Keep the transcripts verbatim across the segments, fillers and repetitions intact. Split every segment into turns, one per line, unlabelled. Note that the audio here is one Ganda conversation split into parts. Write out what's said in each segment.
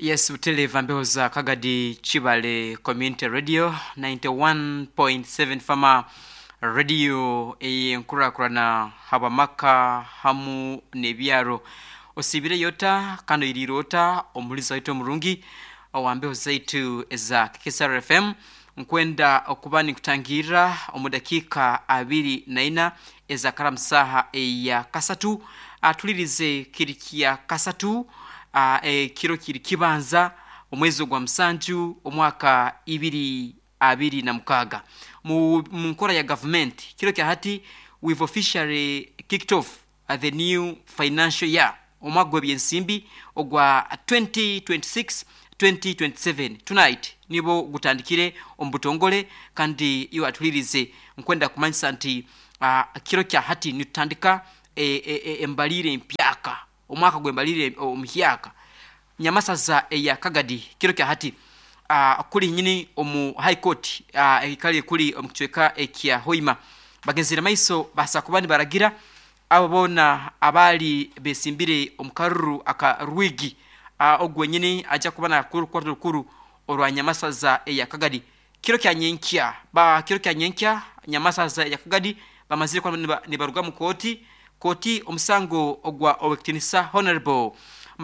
Yes, utele vambehoza Kagadi Chibale Community Radio ninety-one point seven Fama Radio e nkura kurana habamaka hamu nebyaro osibire yota kano irirota omuliza ito murungi owambehoza itu eza Kikesar F M nkwenda okubani kutangira omudakika abiri na ina eza karamsaha ya kasatu atulirize kirikia kasatu Uh, e kiro kiri kibanza omwezi gwa msanju omwaka ibiri abiri na mukaga mu nkora ya government kiro kya hati we've officially kicked off uh, the new financial year omwagwa byensimbi ogwa twenty twenty-six twenty twenty-seven tonight nibo gutandikire ombutongole kandi iyo atulirize nkwenda kumanyisa nti uh, kiro kya hati nitandika e, e, e, embalire mpyaka omwaka gwembalire omhyaka nyamasa za ya Kagadi kiro kya hati uh, kuli nyini omu high court uh, ekali kuli omchweka ekia hoima bagenzira maiso basa kubani baragira ababona abali besimbire omkaruru aka Rwigi uh, ogwe nyini aja kubana kuru kwartu kuru orwa nyamasa za ya Kagadi kiro kya nyenkia ba kiro kya nyenkia nyamasa za ya Kagadi bamazire kwa nibaruga mu koti koti omsango ogwa owektinisa honorable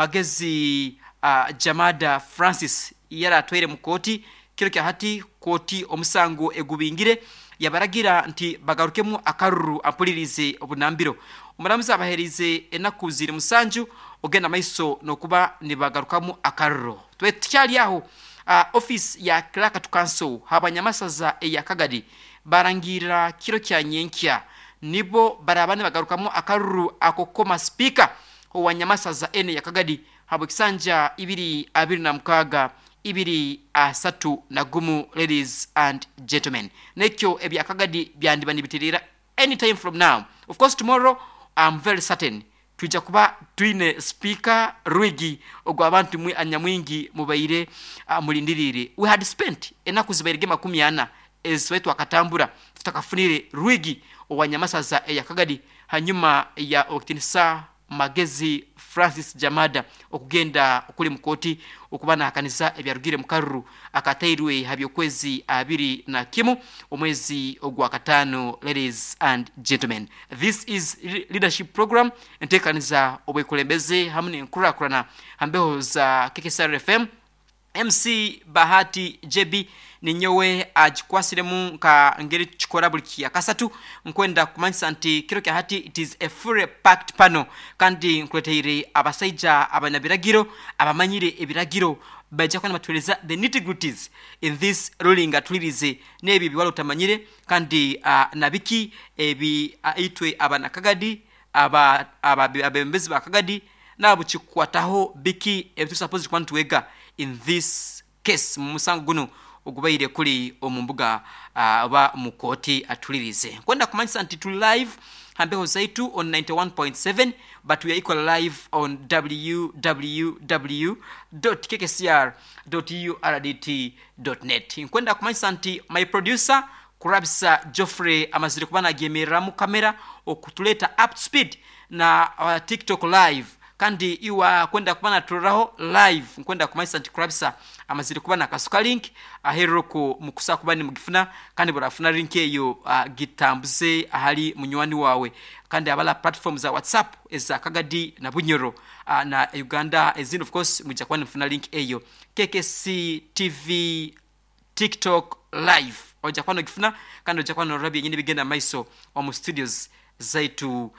magezi uh, Jamada Francis yara atwere mu koti kiro kya hati koti omsango egubingire yabaragira nti bagarukemu akaruru apulirize obunambiro umuramuza abaherize enakuzire musanju ogenda maiso nokuba nibagarukamu akaruru twetyali aho uh, office ya Clerk to Council habanyamasaza ya Kagadi barangira kiro kya nyenkia nibo barabane bagarukamu akaruru akokoma speaker wa nyamasaza ene ya Kagadi habo kisanja ibiri abiri na mukaga ibiri asatu na gumu. Ladies and gentlemen, nekyo ebya Kagadi byandiba nibitirira anytime from now. Of course tomorrow I'm very certain tuja kuba twine speaker Rwigi ogwa abantu mwe anyamwingi mubaire uh, mulindirire. We had spent enaku zibairige makumi ana ezwetu akatambura tutakafunire Rwigi owanyamasaza ya Kagadi hanyuma ya oktinisa magezi Francis Jamada okugenda okuli mukoti okubana akaniza ebyarugire mukaruru akatairwe habyokwezi abiri na kimu omwezi ogwa katano. Ladies and gentlemen, this is leadership program entekaniza obwekulembeze hamne nkura kurana hambeho za Kikesar F M. M C Bahati J B ninyowe ajikwasiremu nka ngeri chikora buliki ya kasatu nkwenda kumanyisa nti kiro kya hati it is a fully packed panel kandi nkweteire abasaija abanabiragiro abamanyire ebiragiro baje kwa matweleza the nitty-gritties in this ruling atulirize nebi biwalo tamanyire kandi uh, nabiki ebi uh, itwe abana Kagadi aba abembezi ba Kagadi nabo chikwataho biki ebitu suppose kwantu wega in this case musango guno ogubaire kuli omumbuga aba uh, mukoti atulirize kwenda kumanyisa nti tu live hambeho zaitu on ninety-one point seven but we are equal live on w w w dot k k c r dot u r d t dot net. Kwenda kumanyisa nti my producer Kurabisa Geoffrey amazire kubana gemera mu kamera okutuleta up to speed na uh, TikTok live kandi iwa kwenda kubana turaho live kwenda kumanyisa nti Kurabisa amazire kubana kasuka link aheroko mukusa kubani mugifuna kandi borafuna link eyo uh, gitambuze ahali munywani wawe kandi abala platforms za WhatsApp eza Kagadi na Bunyoro uh, na Uganda ezin of course mujja kwani mfuna link eyo K K C T V TikTok live oja kwano gifuna kandi oja kwano rabi nyine bigenda maiso omu studios zaitu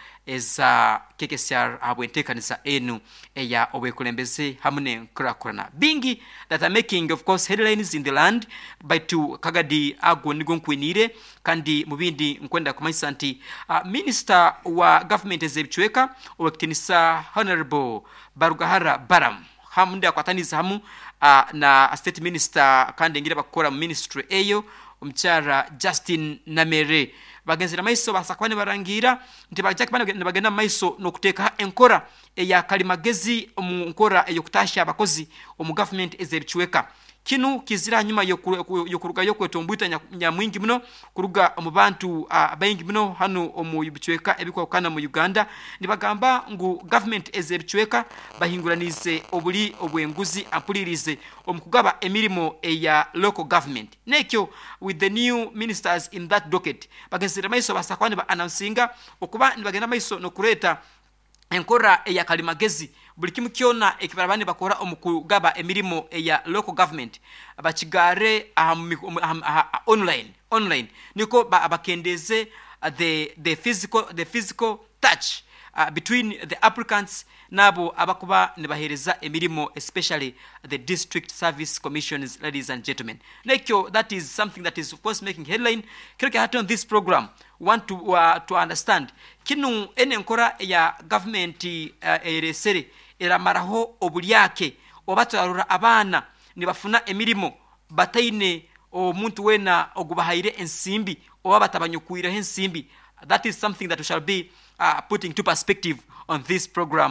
eza K K C R abwentekanisa enu eya obekulembeze hamune kurakurana bingi that are making of course headlines in the land by to Kagadi ago nigonkwinire kandi mubindi nkwenda kumanyisa nti uh, minister wa government ezebichweka owekitinisa honorable Barugahara Baram hamunda kwataniza hamu uh, na state minister kandi ngira bakora ministry eyo umchara Justin Namere bagenzira maiso basakwane barangira nti bajaki bana bagenda maiso no kuteka enkora eya kalimagezi mu nkora eyo kutasha abakozi omu government ezebichweka kinu kizira nyuma yokuruga yokwetombuita nyamwingi muno kuruga mu bantu abayingi muno hano omu bichweka ebikokana mu Uganda nibagamba ngu government ezebichweka bahinguranize obuli obwenguzi ampulirize omukugaba emirimo eya local government nekyo with the new ministers in that docket bagenzera maiso basakwani ba announcing okuba nibagenda maiso no kureta enkora eya kalimagezi buli kimu kyona ekibarabani bakora omukugaba emirimo eya local government abachigare um, um, um, uh, online online niko ba abakendeze uh, the the physical the physical touch uh, between the applicants nabo abakuba nibahereza emirimo especially the district service commissions. Ladies and gentlemen, nekyo that is something that is of course making headline kireke hata on this program want to uh, to understand kinu ene nkora ya government uh, eresere eramaraho obulyake obatwarura abana nibafuna emirimo bataine omuntu wena ogubahayire ensimbi oba batabanyukuire ensimbi. That is something that we shall be uh, putting to perspective on this program.